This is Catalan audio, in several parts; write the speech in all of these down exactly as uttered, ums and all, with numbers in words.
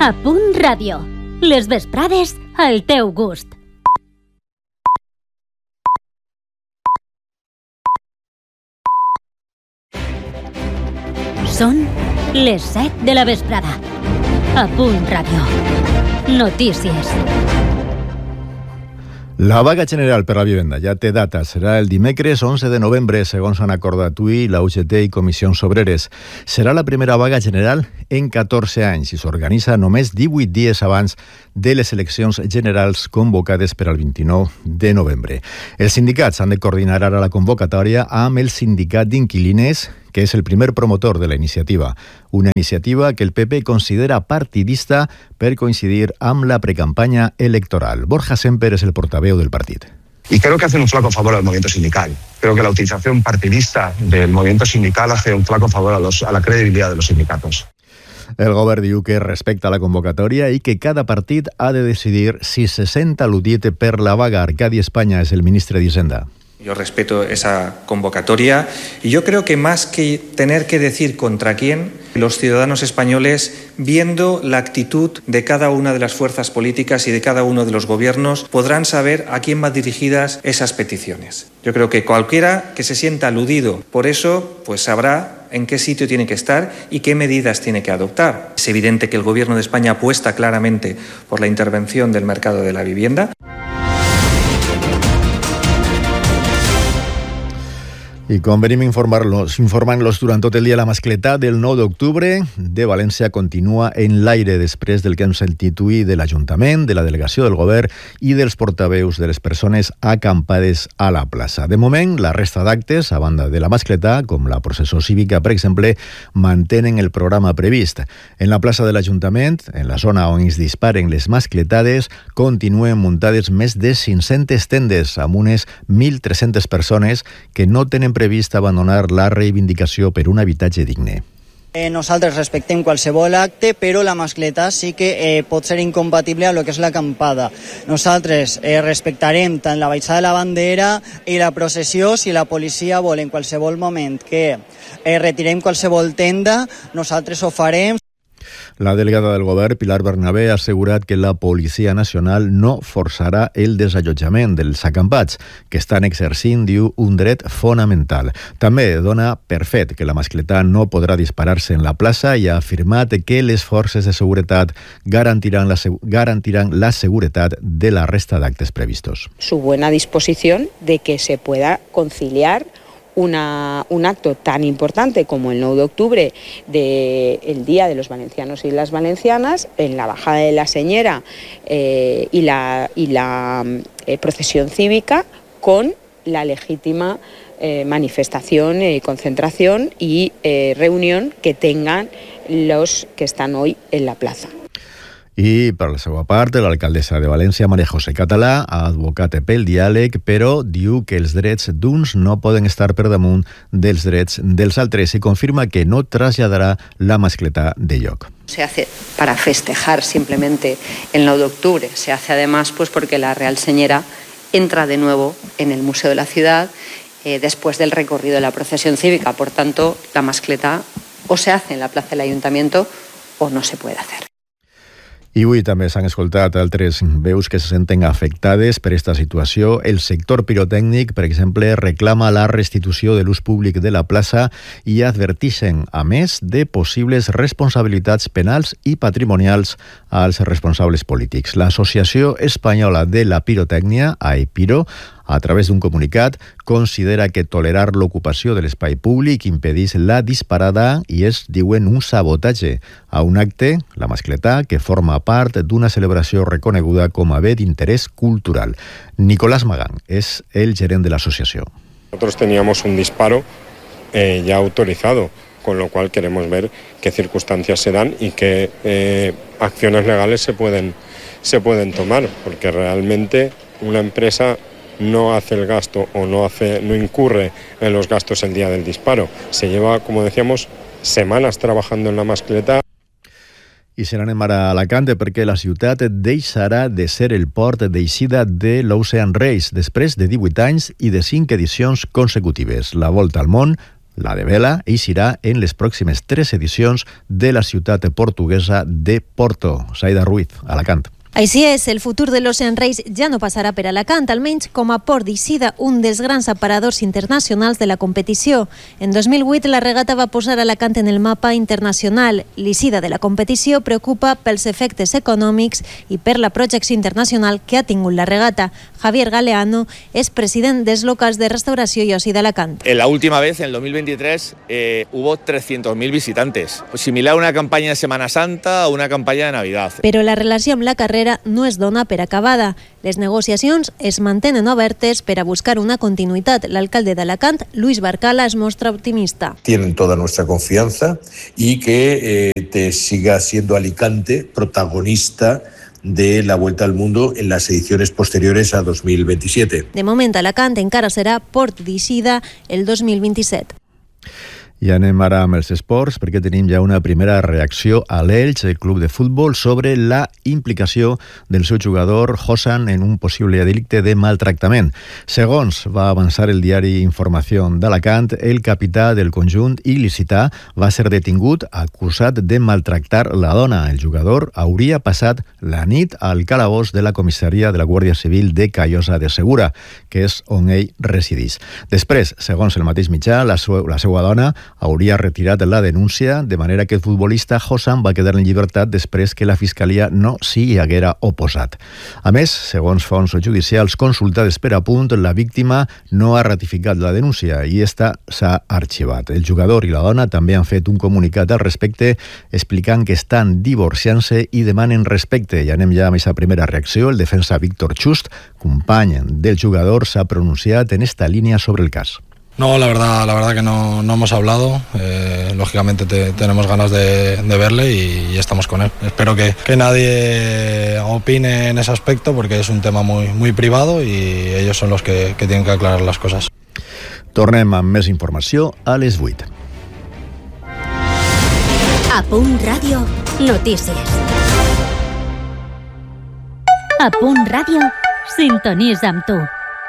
A Punt Ràdio. Les vesprades al teu gust. Són les set de la vesprada. A Punt Ràdio. Notícies. La vaga general per la vivenda ja té data. Serà el dimecres onze de novembre, segons han acordat avui la U G T i Comissions Obreres. Serà la primera vaga general en catorze anys i s'organitza només divuit dies abans de les eleccions generals convocades per al vint-i-nou de novembre. Els sindicats han de coordinar ara la convocatòria amb el sindicat d'inquilines, que és el primer promotor de la iniciativa. Una iniciativa que el P P considera partidista per coincidir amb la precampanya electoral. Borja Semper es el portaveu del partit. Y creo que hacen un flaco favor al movimiento sindical. Creo que la utilización partidista del movimiento sindical hace un flaco favor a, los, a la credibilidad de los sindicatos. El govern diu que respecta la convocatòria i que cada partit ha de decidir si se sent al·ludit per la vaga. Arcadi España és el ministre d'Hisenda. Yo respeto esa convocatoria y yo creo que más que tener que decir contra quién, los ciudadanos españoles, viendo la actitud de cada una de las fuerzas políticas y de cada uno de los gobiernos, podrán saber a quién van dirigidas esas peticiones. Yo creo que cualquiera que se sienta aludido por eso, pues sabrá en qué sitio tiene que estar y qué medidas tiene que adoptar. Es evidente que el Gobierno de España apuesta claramente por la intervención del mercado de la vivienda. I com venim informar-los, informant-los durant tot el dia, la mascletà del nou d'octubre de València continua en l'aire després del que hem sentit avui de l'Ajuntament, de la delegació del govern i dels portaveus de les persones acampades a la plaça. De moment, la resta d'actes, a banda de la mascletà, com la processó cívica, per exemple, mantenen el programa previst. En la plaça de l'Ajuntament, en la zona on es disparen les mascletades, continuen muntades més de cinc-centes tendes amb unes mil tres-centes persones que no tenen previst abandonar la reivindicació per un habitatge digne. Eh, nosaltres respectem qualsevol acte, però la mascletà sí que eh, pot ser incompatible amb el que és l'acampada. Nosaltres eh, respectarem tant la baixada de la bandera i la processió. Si la policia vol en qualsevol moment que eh, retirem qualsevol tenda, nosaltres ho farem. La delegada del govern, Pilar Bernabé, ha assegurat que la Policia Nacional no forçarà el desallotjament dels acampats, que estan exercint, diu, un dret fonamental. També dona per fet que la mascletà no podrà disparar-se en la plaça i ha afirmat que les forces de seguretat garantiran la, garantiran la seguretat de la resta d'actes previstos. Su buena disposición de que se pueda conciliar Una, un acto tan importante como el nueve de octubre del Día de los Valencianos y las Valencianas, en la bajada de la Señera eh, y la, y la eh, procesión cívica, con la legítima eh, manifestación, eh, concentración y eh, reunión que tengan los que están hoy en la plaza. I, per la seva part, l'alcaldessa de València, Maria José Català, ha advocat pel diàleg, però diu que els drets d'uns no poden estar per damunt dels drets dels altres i confirma que no traslladarà la mascletà de lloc. Se hace para festejar simplemente el nueve de octubre, se hace además pues porque la Real Señera entra de nuevo en el Museo de la Ciudad eh, después del recorrido de la procesión cívica. Por tanto, la mascletà o se hace en la plaza del Ayuntamiento o no se puede hacer. I avui també s'han escoltat altres veus que se senten afectades per aquesta situació. El sector pirotècnic, per exemple, reclama la restitució de l'ús públic de la plaça i advertixen, a més, de possibles responsabilitats penals i patrimonials als responsables polítics. L'Associació Espanyola de la Pirotècnia, AEPIRO, a través d'un comunicat, considera que tolerar l'ocupació de l'espai públic impedeix la disparada i és, diuen, un sabotatge a un acte, la mascletà, que forma part d'una celebració reconeguda com a bé d'interès cultural. Nicolás Magán és el gerent de l'associació. Nosotros teníamos un disparo eh, ya autorizado, con lo cual queremos ver qué circunstancias se dan y qué eh, acciones legales se pueden, se pueden tomar, porque realmente una empresa no hace el gasto o no hace, no incurre en los gastos el día del disparo. Se lleva, como decíamos, semanas trabajando en la mascletà. I se n'anem ara a Alacant perquè la ciutat deixarà de ser el port d'eixida de l'Ocean Race després de divuit anys i de cinc edicions consecutives. La Volta al Món la de vela, i serà en les pròximes tres edicions de la ciutat portuguesa de Porto. Saida Ruiz, Alacant. Així és, el futur de l'Ocean Race ja no passarà per Alacant, almenys com a port d'Ixida, un dels grans aparadors internacionals de la competició. En dos mil vuit, la regata va posar Alacant en el mapa internacional. L'Ixida de la competició preocupa pels efectes econòmics i per la projecció internacional que ha tingut la regata. Javier Galeano és president dels locals de restauració i oci d'Alacant. En la última vez, en el dos mil veintitrés, eh, hubo trescientos mil visitantes, similar a una campaña de Semana Santa o una campaña de Navidad. Però la relació amb la carrera no es dona per acabada. Les negociacions es mantenen obertes per a buscar una continuïtat. L'alcalde d'Alacant, Luis Barcala, es mostra optimista. Tienen toda nuestra confianza y que eh, te siga siendo Alicante protagonista de la Vuelta al Mundo en las ediciones posteriores a dos mil veintisiete. De moment, Alacant encara serà port d'Ixida el dos mil vint-i-set. I anem ara amb els esports, perquè tenim ja una primera reacció a l'Elx, el club de futbol, sobre la implicació del seu jugador Josan en un possible delicte de maltractament. Segons va avançar el diari Informació d'Alacant, el capità del conjunt il·licità va ser detingut acusat de maltractar la dona. El jugador hauria passat la nit al calabós de la comissaria de la Guàrdia Civil de Callosa de Segura, que és on ell resideix. Després, segons el mateix mitjà, la, seu, la seva dona hauria retirat la denúncia, de manera que el futbolista Josan va quedar en llibertat després que la Fiscalia no s'hi haguera oposat. A més, segons fonts judicials consultades per Apunt, la víctima no ha ratificat la denúncia i esta s'ha arxivat. El jugador i la dona també han fet un comunicat al respecte explicant que estan divorciant-se i demanen respecte. I anem ja amb aquesta primera reacció. El defensa Víctor Chust, company del jugador, s'ha pronunciat en esta línia sobre el cas. No, la verdad, la verdad que no, no hemos hablado. Eh, lógicamente te, tenemos ganas de, de verle y, y estamos con él. Espero que, que nadie opine en ese aspecto porque es un tema muy, muy privado y ellos son los que, que tienen que aclarar las cosas. Tornem amb més informació a les vuit. A Punt Ràdio, notícies. A Punt Ràdio, sintonitza amb tu.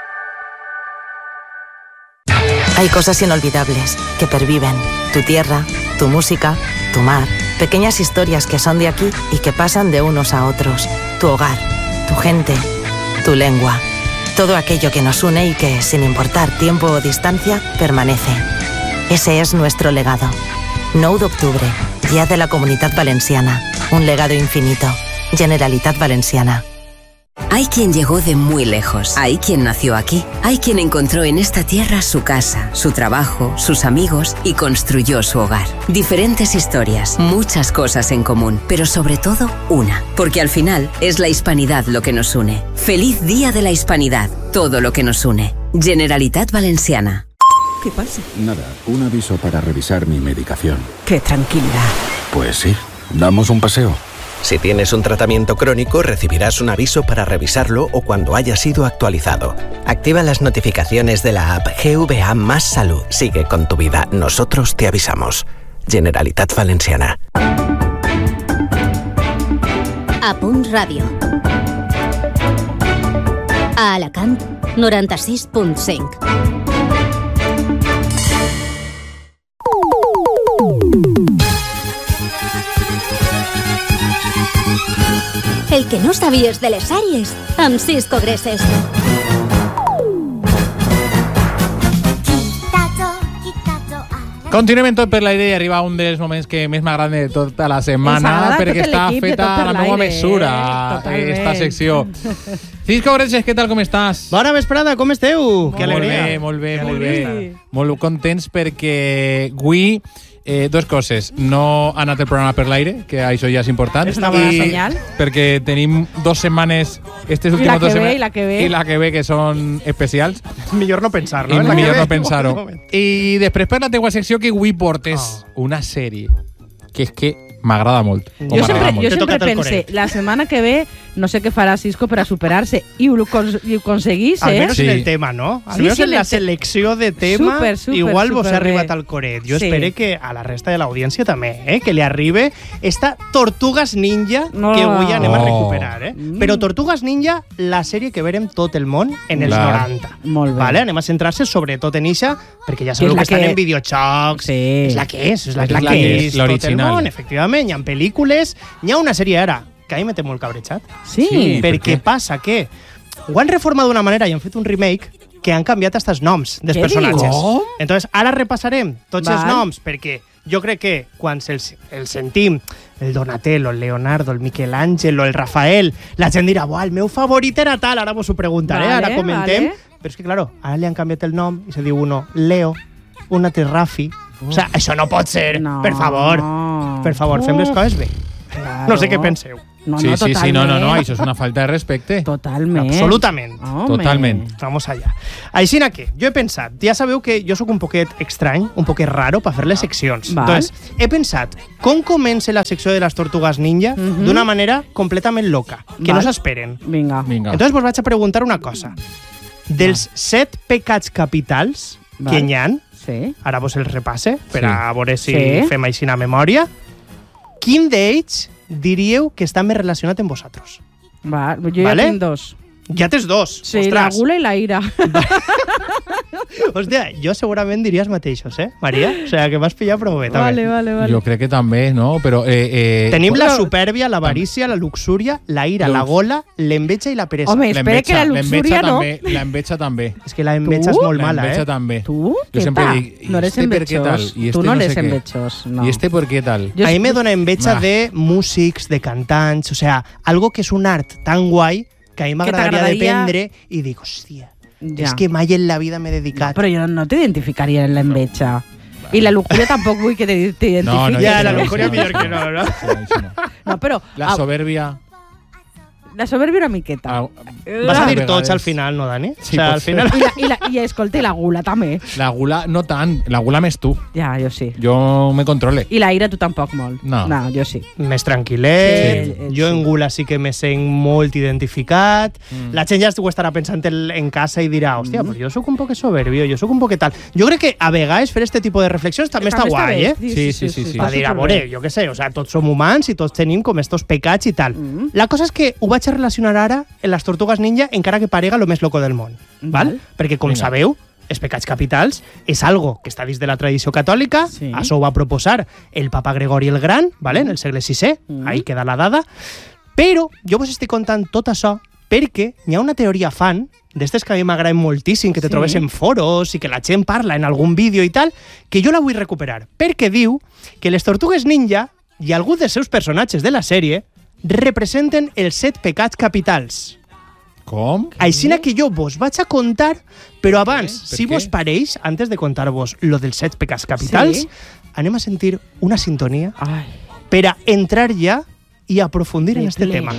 Hay cosas inolvidables que perviven. Tu tierra, tu música, tu mar. Pequeñas historias que son de aquí y que pasan de unos a otros. Tu hogar, tu gente, tu lengua. Todo aquello que nos une y que, sin importar tiempo o distancia, permanece. Ese es nuestro legado. nou d'octubre, Día de la Comunitat Valenciana. Un legado infinito. Generalitat Valenciana. Hay quien llegó de muy lejos, hay quien nació aquí, hay quien encontró en esta tierra su casa, su trabajo, sus amigos y construyó su hogar. Diferentes historias, muchas cosas en común, pero sobre todo una, porque al final es la hispanidad lo que nos une. Feliz Día de la Hispanidad, todo lo que nos une. Generalitat Valenciana. ¿Qué pasa? Nada, un aviso para revisar mi medicación. Qué tranquilidad. Pues sí, damos un paseo. Si tienes un tratamiento crónico, recibirás un aviso para revisarlo o cuando haya sido actualizado. Activa las notificaciones de la app G V A Más Salud. Sigue con tu vida. Nosotros te avisamos. Generalitat Valenciana. A Punt Ràdio. A Alacant, noranta-sis punt cinc. El que no sabies de les sèries, amb Cisco Greses. Continuem en Tot per l'aire i arriba un dels moments que més m'agrada de tota la setmana perquè està feta a la meva mesura aquesta secció. Cisco Greses, què tal, com estàs? Bona vesprada, com esteu? Que alegria. Molt bé, molt bé, molt bé. Molt contents perquè avui Eh, dos coses. No ha anat el programa per l'aire, que això ja és important. És una bona senyal. Perquè tenim dos setmanes, aquestes últimes dos setmanes, i la que ve, i la que ve, que són especials. Millor no pensar-lo. I millor no pensar-ho. I després per la teua secció que avui portes oh. una sèrie que és que M'agrada molt. Jo sempre, molt. jo sempre pense, la setmana que ve no sé què farà Cisco per a superar-se i ho, cons i ho aconseguís, eh? Almenys sí. en el tema, no? Almenys Sí, sí, en la en selecció de tema, super, super, igual vos ha super arribat bé. al coret. Jo Sí. espero que a la resta de l'audiència també, eh? Que li arribe esta Tortugas Ninja No. que avui anem a Oh. recuperar, eh? Mm. Però Tortugas Ninja, la sèrie que verem tot el món en els Clar. noranta. Molt bé. Vale? Anem a centrar-se sobretot en ixa, perquè ja Que sabeu és que, la estan que- en videojocs. Sí. És la que és, és la, És la, la que que és, és, tot el l'original. món, efectivament. Hi ha pel·lícules, hi ha una sèrie ara, que a mi me té molt cabrejat. Sí. Sí. per Perquè què? passa que ho han reformat d'una manera i han fet un remake que han canviat hasta els noms dels Què personatges. dius? Com? Entonces, ara repassarem tots els Val. noms, perquè jo crec que quan els, els sentim, el Donatello, el Leonardo, el Michelangelo, el Rafael, la gent dirà, buah, el meu favorit era tal, ara vos ho preguntaré, Vale, ara comentem. vale. Però és que, claro, ara li han canviat el nom i se diu uno Leo, un altre Rafi. O sea, això no pot ser, No. per favor. Per favor, fem les coses bé. Claro. No sé què penseu. No, sí, no, sí, sí, no, no, no, totalment. això és una falta de respecte. Totalment. Absolutament. Home. Totalment. Vamos allá. Així que jo he pensat, ja sabeu que jo sóc un poquet estrany, un poquet raro per fer les seccions. Val. Entonces, he pensat, com comença la secció de les Tortugas Ninja Mhm. d'una manera completament loca, que Val. no s'esperen. Vinga. Vinga. Entonces vos vaig a preguntar una cosa. Dels set pecats capitals Val. que n'hi ha, Sí. ara vos els repasse per Sí. a veure si Sí. fem així una memòria, quin d'ells diríeu que està més relacionat amb vosaltres? Va, jo Vale. ja tinc dos. Ja tens dos. Sí, la Ostres. gula i la ira. Hòstia, jo segurament diria els mateixos, eh, Maria? O sigui, que m'has pillat prou bé, també. Vale, vale, vale. Jo crec que també, no? Però... Eh, eh, Tenim la Però- supèrbia, l'avarícia, la luxúria, la ira, la Lux. gola, l'enveja i la peresa. Home, espera que la luxúria no. També, la enveja també. És que la enveja és molt La mala, enveja eh? també. Tu? Jo Què sempre tal? dic, No eres ¿este per què tal? envejós. I Tu este no no eres sé què. envejós, no. ¿Y este por qué tal? Jo- A mi me dona enveja Bah. de músics, de cantants, o sea, algo que és un art tan guai que a mi m'agradaria t'agradaria- dependre i dic, hòstia, Ja. és que mai en la vida m'he dedicat. Però jo no t'identificaria en l'enveja. I la lujuria tampoc vull que t'identifiquis. No, no, Ja, això la no, lujuria això no, millor que això no, no? Això no, això no. No, però... La ah, soberbia... la soberbia una miqueta. Ah, Vas a a dir vegades. tots al final, no, Dani? Sí, o sea, pot al ser. final... I, la, i, la, I escolta, i la gula també. La gula, no tant. La gula més tu. Ja, jo sí. Jo me controle. I la ira tu tampoc molt. No. No, jo sí. Més tranquil·let, Sí, ell jo sí. en Gula sí que me sent molt identificat, Mm. la gent ja ho estarà pensant en, en casa i dirà, hòstia, però jo sóc un poc soberbio, jo sóc un poc tal. Jo crec que a vegades fer este tipus de reflexions també, està guai, bé. eh? Sí, sí, sí, sí. Va dir, a veure, jo què sé, o sea, tots som humans i tots tenim com estos pecats i tal. Mm. La cosa és que ho vaig a relacionar ara en les Tortugas Ninja, encara que parega lo més loco del món, val? Val. Perquè, com Vinga. sabeu, els pecats capitals és algo que està dins de la tradició catòlica, Sí. això ho va proposar el papa Gregori el Gran, vale? En el segle sisè, Mm. ahí queda la dada, però jo vos estic contant tot això perquè hi ha una teoria fan d'estes que a mi m'agraden moltíssim, que te Sí. trobes en foros i que la gent parla en algun vídeo i tal, que jo la vull recuperar, perquè diu que les Tortugues Ninja i alguns dels seus personatges de la sèrie representen els set pecats capitals. Com? Aixina que jo vos vaig a contar, però abans, Per si què? vos pareix, antes de contar-vos lo dels set pecats capitals, Sí. anem a sentir una sintonia Ai. per a entrar ja i aprofundir en este Ple. tema.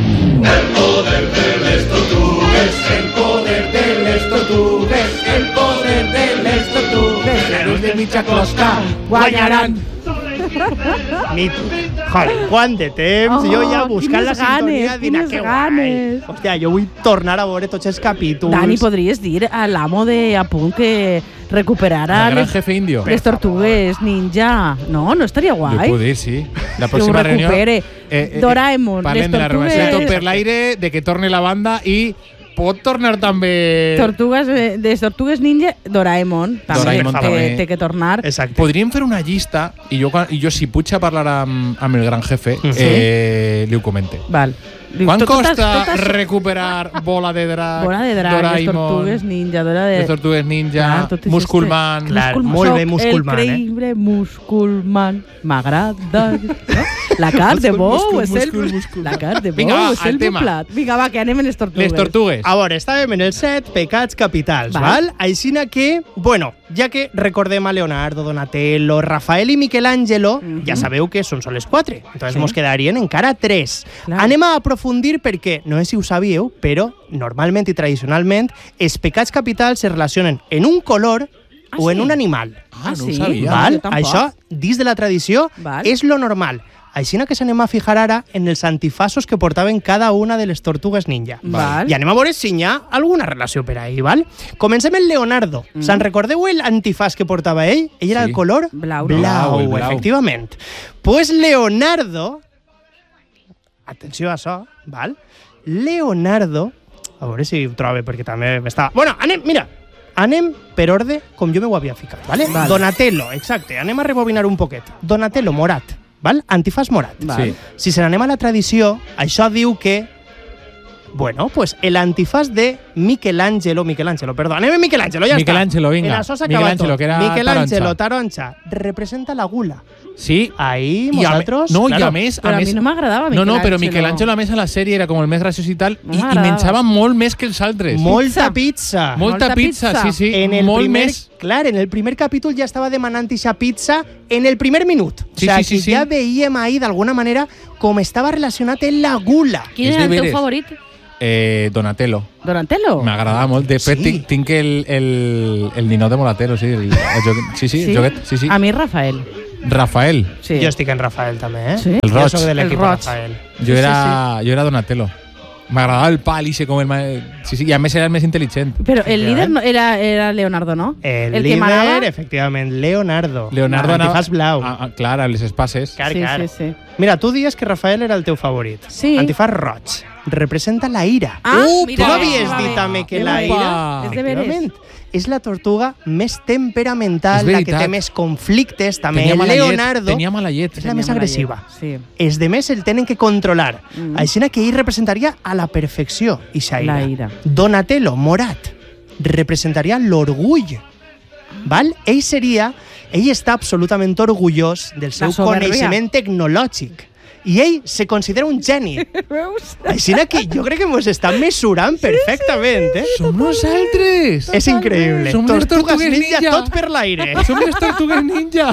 Los de mitja closca guanyaran. Nit. Joder, quant de temps, Oh, jo ja buscant la quines ganes, sintonia, dina, quines que guai. ganes. Hòstia, jo vull tornar a veure tots els capítols. Dani, podries dir a l'amo de Apunt que recuperara El gran les, jefe indio. les tortugues ninja. No, no estaria Jo guai? puc dir, sí. La Que ho pròxima reunió... recupere. Doraemon, Parlem les de la tortugues- renovació de tot per l'aire, de que torni la banda i pot tornar també... Tortugues, eh, de les tortugues ninja, Doraemon. També Doraemon té, també. té que tornar. Exacte. Podríem fer una llista i jo, quan- i jo si puig a parlar amb, amb el gran jefe, Mhm. eh, li ho comente. Val. Diu, Quan to- totes- costa totes- recuperar Bola de Drac, Bola de drac, les Doraemon, tortugues ninja, Dora de... les Tortugues Ninja, Clar, tot és Musculman... este- Clar, Musculman. molt bé, Soc Musculman, el eh? creïble Musculman. M'agrada. No? La carn de Muscul, bou muscul, és el... muscul, muscul. La carn de Vinga, bou va, és al el meu tema. plat. Vinga, va, que anem en les tortugues. Les Tortugues. A veure, estàvem en els set pecats capitals, Val. val? Aixina que, bueno, ja que recordem a Leonardo, Donatello, Rafael i Michelangelo, Mhm. ja sabeu que són sols quatre. Entonces Sí. mos quedarien encara tres. Clar. Anem a aprofundir perquè, no sé si ho sabíeu, però normalment i tradicionalment els pecats capitals se relacionen en un color Ah, o en sí? un animal. Ah, no sí? ho sabia. Val? jo tampoc. Això, dins de la tradició, Val. és lo normal. Així que s'anem a fijar ara en els antifaços que portaven cada una de les tortugues ninja. Val. I anem a veure si hi ha alguna relació per ahí, val? Comencem en Leonardo. Mm. Se'n recordeu l'antifàs que portava ell? Ell era Sí. el color Blau. blau, Blau, el blau. efectivament. Pues Leonardo... Atenció a això, val? Leonardo... A veure si ho trobo, perquè també m'estava... Bueno, anem, mira, anem per ordre com jo m'ho havia ficat, vale? Vale. Donatello, exacte, anem a rebobinar un poquet. Donatello, morat, val? Antifàs morat. Sí. Si se n'anem a la tradició, això diu que, bueno, pues el antifàs de Michelangelo, Michelangelo, perdó, anem a Michelangelo, ja Michelangelo, està. vinga. En això s'ha acabat Michelangelo, tot. que era Michelangelo, taronja, representa la gula. Sí. Ahí, I a, nosaltres... no, claro. i a més... Però a a més mi no m'agradava No, no, però Michelangelo. Michelangelo a més a la sèrie era com el més graciós i tal, No i, i m'agradava. menjava molt més que els altres. Molta pizza. Molta, molta pizza, pizza. sí, sí. En el molt primer, més. clar, en el primer capítol ja estava demanant ixa pizza en el primer minut. Sí, o sigui, sí, sí, que sí. ja veiem ahí, d'alguna manera, com estava relacionat amb la gula. Quin És era el de teu veres. favorit? Eh, Donatello. Donatello? M'agradava molt. De fet, Sí. tinc, tinc el, el, el ninot de Donatello, sí. El, el joguet, sí, sí, el joguet, sí, sí. A mi Rafael. Rafael. Sí. Jo estic en Rafael també, eh? Sí. El Jo roig. soc de l'equip El roig. Rafael. Jo Sí, era, jo era Donatello. M'agradava el pal i com el... ma- Sí, sí, i a més era el més intel·ligent. Però el líder no, era, era Leonardo, no? El, El que líder, manava? efectivament, Leonardo. Leonardo anava... Antifàs blau. Ah, ah, clar, a les espases. Clar, sí, clar. sí, sí. Mira, tu dies que Rafael era el teu favorit. Sí. Antifàs roig. Representa la ira. Ah, Upa! mira, Tu no havies va bé. dit també que la Upa! ira... És de veres. efectivament, és la tortuga més temperamental, És la que veritat. té més conflictes, també. Tenia El mala llet, Leonardo tenia mala llet. és la més Tenia mala agressiva. llet, sí. Els de més el tenen que controlar. Mm. Així que ell representaria a la perfecció ixa ira. La ira. Donatello, morat, representaria l'orgull. Val? Ell seria... Ell està absolutament orgullós del seu soberbia. coneixement tecnològic. I ell se considera un geni. Veus? Així que jo crec que ens estan mesurant perfectament, eh? Som nosaltres! És increïble. Som les Tortugues tortugues ninja, ninja. tot per l'aire. Som les tortugues ninja!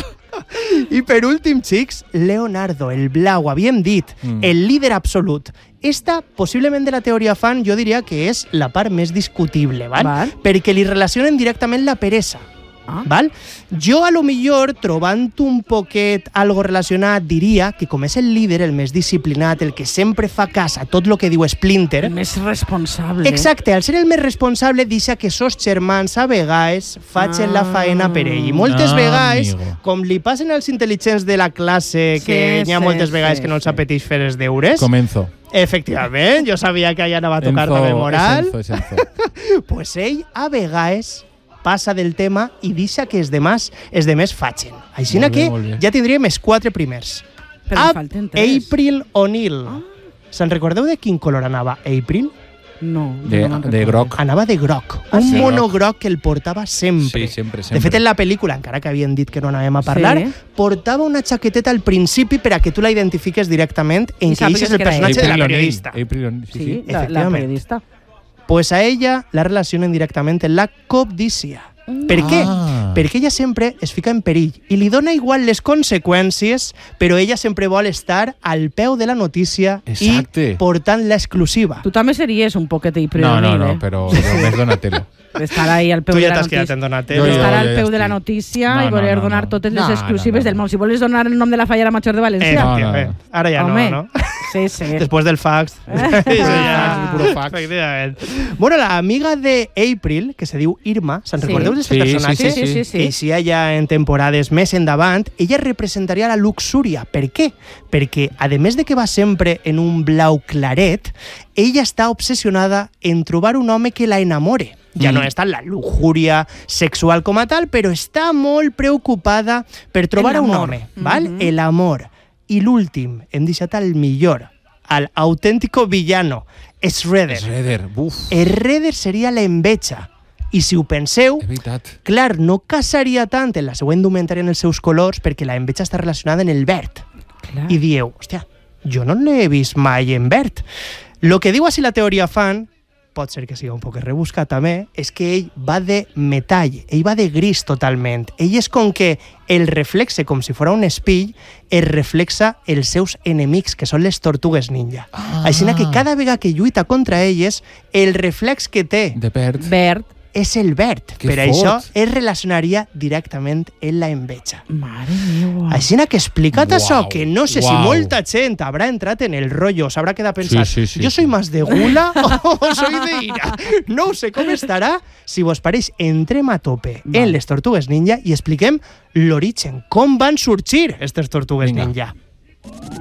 I per últim, xics, Leonardo, el blau, havíem dit, Mm. el líder absolut. Esta, possiblement de la teoria fan, jo diria que és la part més discutible, val? Val. Perquè li relacionen directament la peresa. Ah. Val? Jo, a lo millor, trobant un poquet algo relacionat, diria que com és el líder, el més disciplinat, el que sempre fa cas a tot el que diu Splinter, El més responsable. exacte, al ser el més responsable, deixa que sos germans a vegades facin la faena per ell. I moltes Ah, vegades, amigo. com li passen als intel·ligents de la classe, que Sí, n'hi ha sí, moltes vegades sí, que no els sí. apeteix fer els deures, Comenzo. efectivament, jo sabia que allà anava a tocar també moral, Enzo, és Enzo. pues ell a vegades passa del tema i deixa que els demás, els demés facin. Així Molt bé, que molt bé. ja tindríem els quatre primers. Però Ab- em falten tres. April O'Neil. Se'n recordeu de quin color anava April? No. De, no me'n de recordo. groc. Anava de groc. Ah, un sí? mono groc que el portava sempre. Sí, sempre, De sempre. fet, en la pel·lícula, encara que havien dit que no anàvem a parlar, Sí. portava una xaqueteta al principi per a que tu la identifiques directament en I que ell sàpigues és el que era personatge ell. de la April O'Neil. periodista. April O'Neil, sí, Sí, sí. la, la Efectivament. periodista. Pues a ella la relacionen directament en la cobdícia. Per què? Ah. Perquè ella sempre es fica en perill i li dona igual les conseqüències, però ella sempre vol estar al peu de la notícia Exacte. i portant l'exclusiva. Tu també series un poquet i No, no, no, eh? però jo més Donatello. Estar ahí al peu Tu de ja la t'has quedat notícia. en Donatello. Jo- Estar jo al ja peu de la estic. notícia No, i voler no, no, donar no. totes les No, exclusives no, no, del no. món. Si vols donar el nom de la Fallera Major de València, Efectivament. No, no, Ara ja Home. no, no? sí, sí. Después del fax. Eso ya. Puro fax. Efectivament. Bueno, la amiga de April, que se diu Irma, se'n Sí. recordeu d'aquest Sí, sí, personatge? sí, sí, sí. Que si ja en temporades més endavant, ella representaria la luxúria. Per què? Perquè, a més de que va sempre en un blau claret, ella està obsessionada en trobar un home que la enamore. Ja Mm. no està en la luxúria sexual com a tal, però està molt preocupada per trobar El un amor. home. Val? Mhm. El amor. I l'últim, hem deixat el millor, al autèntico villano, Shredder. Shredder, buf. Shredder seria l'enveja. I si ho penseu, És veritat. clar, no casaria tant en la següent indumentària en els seus colors perquè la enveja està relacionada en el verd. Clar. I dieu, hòstia, jo no l'he vist mai en verd. Lo que diu així la teoria fan, pot ser que sigui un poc rebuscat també, és que ell va de metall, ell va de gris totalment. Ell és com que el reflexe, com si fos un espill, es reflexa els seus enemics, que són les tortugues ninja. Ah. Així que cada vegada que lluita contra elles, el reflex que té De perd. Verd. és el verd. Que per fort. això es relacionaria directament amb la enveja. Mare meva. Així que explicat Uau, això, que no sé si uau. molta gent habrà entrat en el rollo, s'haurà quedat pensant, Sí, sí, sí, jo sí. soy más de gula o soy de ira. No ho sé com estarà. Si vos pareix, entrem a tope Va. en les Tortugues Ninja i expliquem l'origen, com van sorgir aquestes Tortugues Vinga. Ninja.